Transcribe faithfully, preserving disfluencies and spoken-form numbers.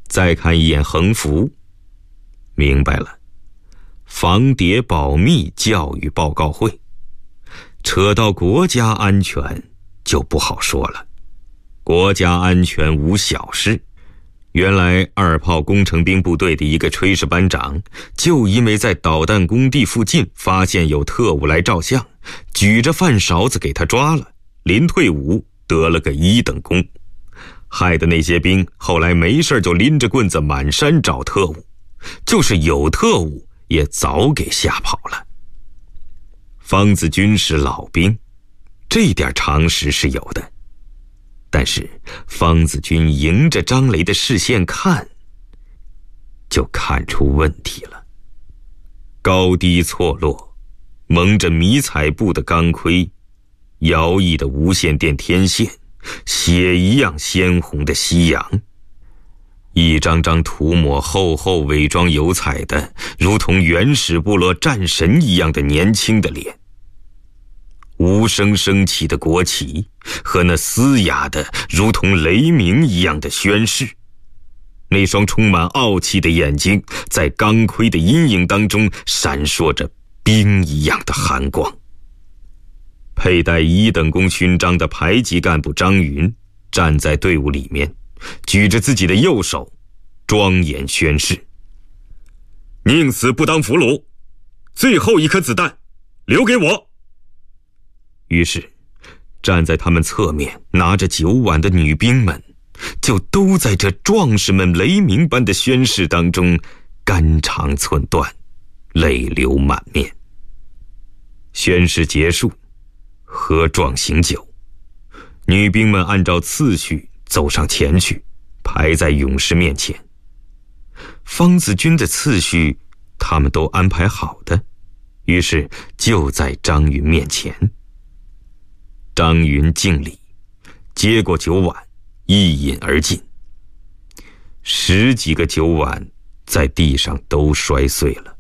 再看一眼横幅，明白了，防谍保密教育报告会。扯到国家安全就不好说了，国家安全无小事。原来二炮工程兵部队的一个炊事班长，就因为在导弹工地附近发现有特务来照相，举着饭勺子给他抓了，临退伍得了个一等功，害得那些兵后来没事就拎着棍子满山找特务，就是有特务也早给吓跑了。方子军是老兵，这点常识是有的，但是方子军迎着张雷的视线看，就看出问题了。高低错落，蒙着迷彩布的钢盔，摇曳的无线电天线，血一样鲜红的夕阳，一张张涂抹厚厚伪装油彩的如同原始部落战神一样的年轻的脸，无声升起的国旗和那嘶哑的如同雷鸣一样的宣誓，那双充满傲气的眼睛在钢盔的阴影当中闪烁着冰一样的寒光。佩戴一等功勋章的排级干部张云站在队伍里面，举着自己的右手庄严宣誓：宁死不当俘虏，最后一颗子弹留给我。于是站在他们侧面拿着酒碗的女兵们就都在这壮士们雷鸣般的宣誓当中肝肠寸断，泪流满面。宣誓结束，喝壮醒酒，女兵们按照次序走上前去，排在勇士面前。方子军的次序他们都安排好的，于是就在张云面前。张云敬礼，接过酒碗一饮而尽，十几个酒碗在地上都摔碎了。